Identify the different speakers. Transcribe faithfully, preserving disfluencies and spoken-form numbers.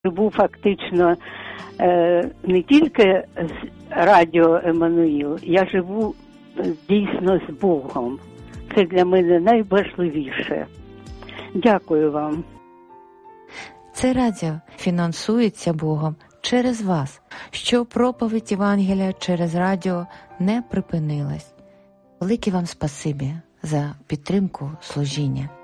Speaker 1: живу фактично не тільки з радіо Еммануїл, я живу дійсно з Богом. Це для мене найважливіше. Дякую вам.
Speaker 2: Це радіо фінансується Богом через вас, що проповідь Євангелія через радіо не припинилась. Велике вам спасибі за підтримку служіння.